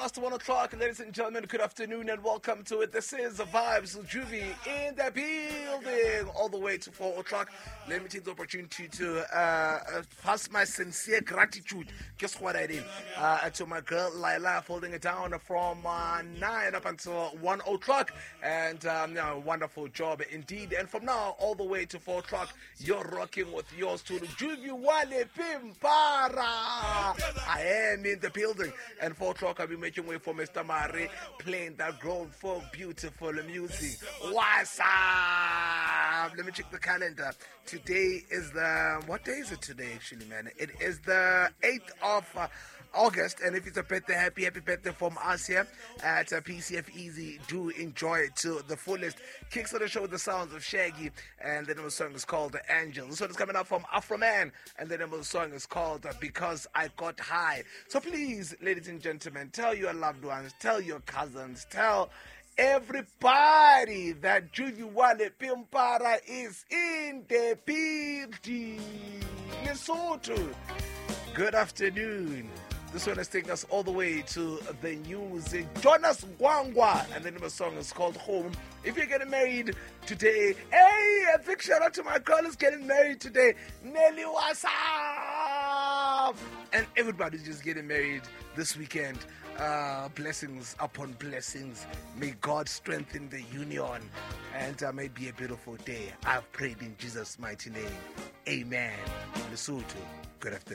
After 1 o'clock, ladies and gentlemen, good afternoon and welcome to it. This is the Vibes with Juvie in the building all the way to 4 o'clock. Let me take the opportunity to pass my sincere gratitude, guess what I did, to my girl Laila, holding it down from 9 up until 1 o'clock. And wonderful job indeed. And from now all the way to 4 o'clock, you're rocking with yours to the Juvie Wale Pimpara. I am in the building. And 4 o'clock, I'll be making way for Mr. Mare, playing that grown folk beautiful music. What's up? Let me check the calendar. Today is what day is it today actually, man? It is the 8th of August, and if it's a birthday, happy birthday from us here at PCF Easy. Do enjoy it to the fullest. Kicks of the show with the sounds of Shaggy, and the name of the song is called The Angel. This one is coming up from Afro Man, and the name of the song is called Because I Got High. So please, ladies and gentlemen, tell your loved ones, tell your cousins, tell everybody that Juvie Wale Pimpara is in the building. Lesotho, good afternoon. This one is taking us all the way to the news. Jonas Gwangwa, and the name of the song is called Home. If you're getting married today, hey, a big shout out to my girl who's getting married today, Nelly, what's up? And everybody's just getting married this weekend. Blessings upon blessings. May God strengthen the union, and may it be a beautiful day. I've prayed in Jesus' mighty name. Amen. Lesotho, good afternoon.